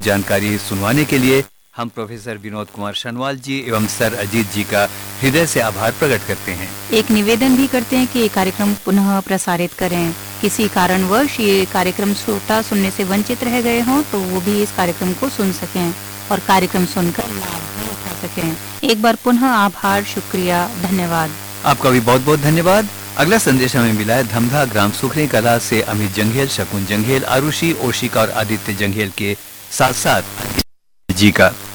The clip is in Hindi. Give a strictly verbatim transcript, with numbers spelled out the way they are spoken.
जानकारी सुनवाने के लिए हम प्रोफेसर विनोद कुमार शनवाल जी एवं सर अजीत जी का हृदय से आभार प्रकट करते हैं। एक निवेदन भी करते हैं कि ये कार्यक्रम पुनः प्रसारित करें। किसी कारणवश ये कार्यक्रम श्रोता सुनने से वंचित रह गए हों तो वो भी इस कार्यक्रम को सुन सकें और कार्यक्रम सुनकर लाभ भी उठा सकें। एक बार पुनः आभार, शुक्रिया, धन्यवाद। आपका भी बहुत बहुत धन्यवाद। अगला संदेश हमें मिला है धमधा ग्राम सुखरी कला से अमित जंघेल, शकुन जंघेल, आरुषि, ओशिका और आदित्य जंघेल के साथ साथ जी का।